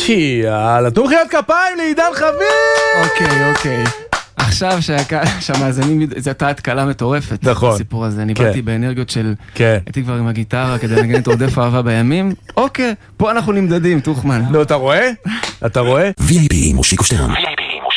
יאללה, תנו מחיאות כפיים לעידן חביב! אוקיי. עכשיו שהמאזינים, זו הייתה התקלה מטורפת. נכון. הסיפור הזה, אני באתי באנרגיות של... כן. הייתי כבר עם הגיטרה כדי לנגן את עודף אהבה בימים. אוקיי, פה אנחנו נמדדים, תוכמן. נו, אתה רואה? אתה רואה? VIP עם מושיקו שטרן.